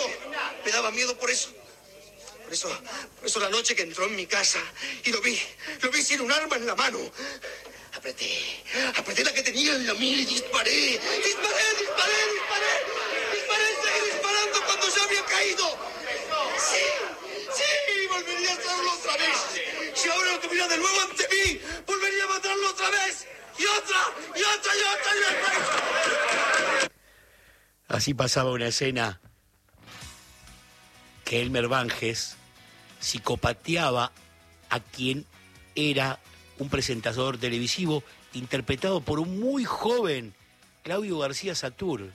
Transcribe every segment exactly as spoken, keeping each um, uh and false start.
Me daba miedo por eso. Por eso, por eso la noche que entró en mi casa y lo vi, lo vi sin un arma en la mano. Apreté, apreté la que tenía en la mira y disparé. Disparé, disparé, disparé. Disparé y seguí disparando cuando ya había caído. Sí, sí, volvería a hacerlo otra vez. Si ahora lo tuviera de nuevo ante mí, volvería a matarlo otra vez. Y otra, y otra, y otra, y otra. Así pasaba una escena que Elmer Banges psicopateaba a quien era un presentador televisivo interpretado por un muy joven Claudio García Satur.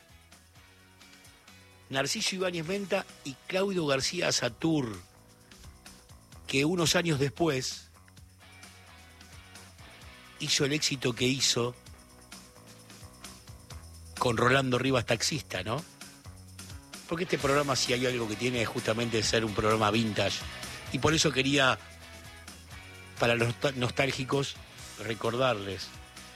Narciso Ibáñez Menta y Claudio García Satur, que unos años después hizo el éxito que hizo con Rolando Rivas Taxista, ¿no? Porque este programa, si hay algo que tiene, es justamente ser un programa vintage. Y por eso quería, para los nostálgicos, recordarles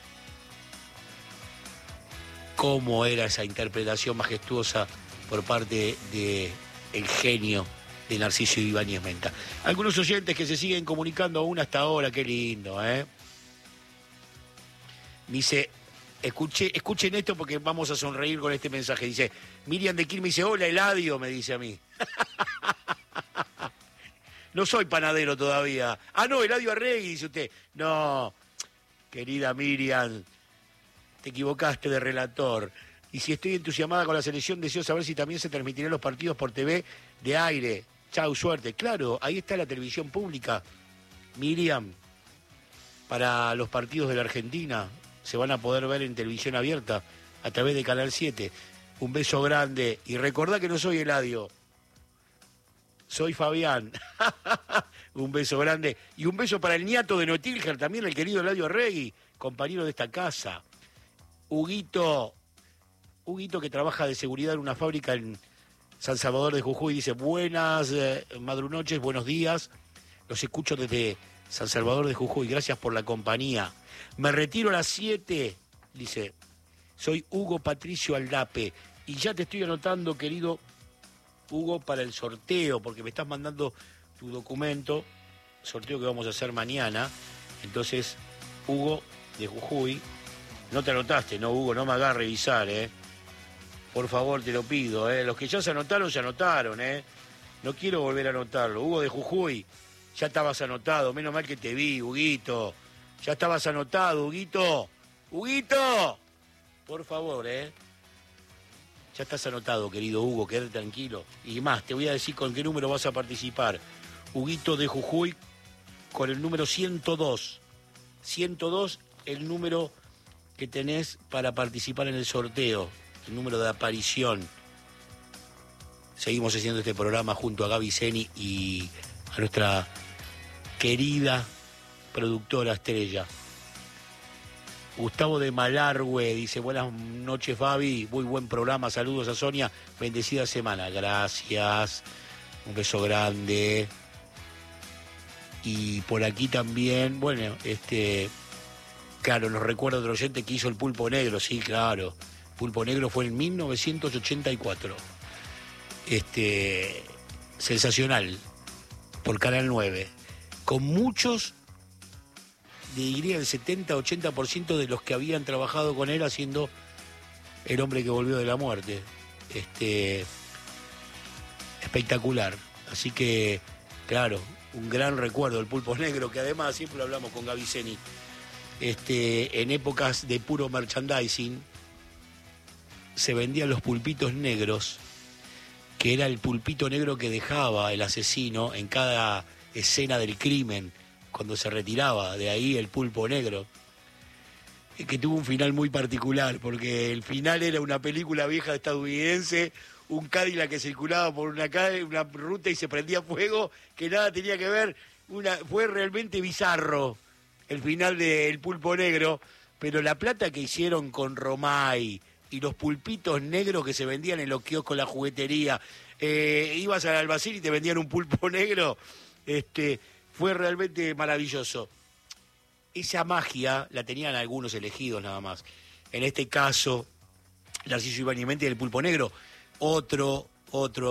cómo era esa interpretación majestuosa por parte de el genio de Narciso Ibáñez Menta. Algunos oyentes que se siguen comunicando aún hasta ahora, qué lindo, ¿eh? Dice, escuché, escuchen esto porque vamos a sonreír con este mensaje. Dice, Miriam de Quilmes dice, hola Eladio, me dice a mí. No soy panadero todavía. Ah, no, Eladio Arregui, dice usted. No, querida Miriam, te equivocaste de relator. Y si estoy entusiasmada con la selección, deseo saber si también se transmitirán los partidos por T V de aire. Chau, suerte. Claro, ahí está la televisión pública. Miriam, para los partidos de la Argentina, se van a poder ver en televisión abierta a través de Canal siete. Un beso grande. Y recordá que no soy Eladio. Soy Fabián. Un beso grande. Y un beso para el niato de Notilger, también el querido Eladio Arregui, compañero de esta casa. Huguito, Huguito que trabaja de seguridad en una fábrica en San Salvador de Jujuy, dice, buenas eh, madrunoches, buenos días. Los escucho desde San Salvador de Jujuy. Gracias por la compañía. Me retiro a las siete, dice. Soy Hugo Patricio Aldape. Y ya te estoy anotando, querido Hugo, para el sorteo, porque me estás mandando tu documento, sorteo que vamos a hacer mañana. Entonces, Hugo de Jujuy, no te anotaste, no, Hugo, no me hagas revisar, ¿eh? Por favor, te lo pido, ¿eh? Los que ya se anotaron, se anotaron, ¿eh? No quiero volver a anotarlo. Hugo de Jujuy, ya estabas anotado, menos mal que te vi, Huguito. Ya estabas anotado, Huguito. ¡Huguito! Por favor, ¿eh? Ya estás anotado, querido Hugo, quédate tranquilo. Y más, te voy a decir con qué número vas a participar. Huguito de Jujuy, con el número ciento dos. ciento dos, el número que tenés para participar en el sorteo, el número de aparición. Seguimos haciendo este programa junto a Gaby Zeni y a nuestra querida productora estrella. Gustavo de Malargüe dice, buenas noches Fabi, muy buen programa, saludos a Sonia, bendecida semana, gracias, un beso grande. Y por aquí también, bueno, este, claro, nos recuerda otro oyente que hizo el Pulpo Negro, sí, claro, Pulpo Negro fue en mil novecientos ochenta y cuatro, este, sensacional, por Canal nueve, con muchos, diría el setenta a ochenta por ciento de los que habían trabajado con él haciendo El hombre que volvió de la muerte. Este, espectacular. Así que, claro, un gran recuerdo del Pulpo Negro, que además siempre lo hablamos con Gaby Zeni. Este, en épocas de puro merchandising se vendían los pulpitos negros, que era el pulpito negro que dejaba el asesino en cada escena del crimen, cuando se retiraba. De ahí el Pulpo Negro, que tuvo un final muy particular, porque el final era una película vieja estadounidense, un Cadillac que circulaba por una calle, una ruta y se prendía fuego, que nada tenía que ver, una, fue realmente bizarro el final del Pulpo Negro, pero la plata que hicieron con Romay y los pulpitos negros que se vendían en los kioscos, la juguetería, eh, ibas al albacil y te vendían un pulpo negro, este... fue realmente maravilloso. Esa magia la tenían algunos elegidos nada más. En este caso, Narciso Ibáñez Menta y el Pulpo Negro. Otro, otro